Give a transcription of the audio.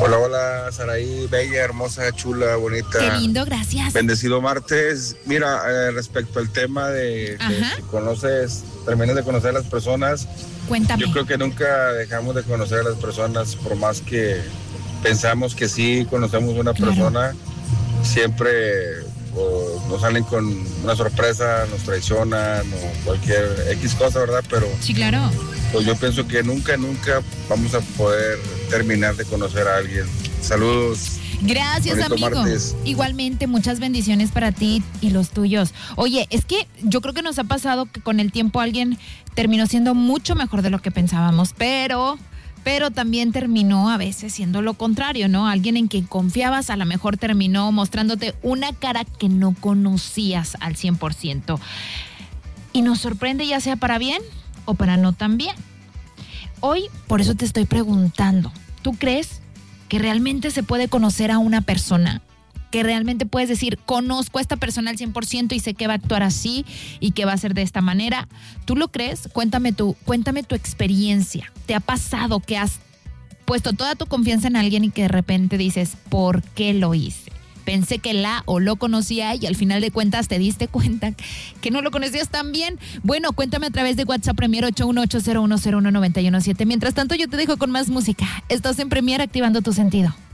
Hola, hola, Saraí, bella, hermosa, chula, bonita. Qué lindo, gracias. Bendecido martes. Mira, respecto al tema de si conoces, terminas de conocer a las personas. Cuéntame. Yo creo que nunca dejamos de conocer a las personas, por más que pensamos que sí conocemos una persona, siempre nos salen con una sorpresa, nos traicionan o cualquier X cosa, ¿verdad? Pero sí, claro. Pues yo pienso que nunca vamos a poder terminar de conocer a alguien. Saludos. Gracias, bonito amigo. Martes. Igualmente, muchas bendiciones para ti y los tuyos. Oye, es que yo creo que nos ha pasado que con el tiempo alguien terminó siendo mucho mejor de lo que pensábamos, pero también terminó a veces siendo lo contrario, ¿no? Alguien en quien confiabas a lo mejor terminó mostrándote una cara que no conocías al 100%. Y nos sorprende ya sea para bien o para no tan bien. Hoy, por eso te estoy preguntando, ¿tú crees que realmente se puede conocer a una persona? Que realmente puedes decir, conozco a esta persona al 100% y sé que va a actuar así y que va a ser de esta manera. ¿Tú lo crees? Cuéntame tu experiencia. ¿Te ha pasado que has puesto toda tu confianza en alguien y que de repente dices, ¿por qué lo hice? Pensé que lo conocía y al final de cuentas te diste cuenta que no lo conocías tan bien. Bueno, cuéntame a través de WhatsApp Premier 8180101917. Mientras tanto, yo te dejo con más música. Estás en Premier activando tu sentido.